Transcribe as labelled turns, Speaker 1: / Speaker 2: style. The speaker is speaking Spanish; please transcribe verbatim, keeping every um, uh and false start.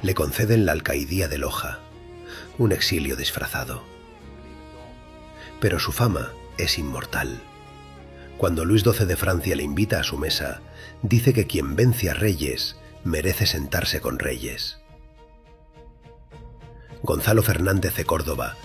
Speaker 1: le conceden la alcaidía de Loja, un exilio disfrazado. Pero su fama es inmortal. Cuando Luis doce de Francia le invita a su mesa, dice que quien vence a reyes merece sentarse con reyes. Gonzalo Fernández de Córdoba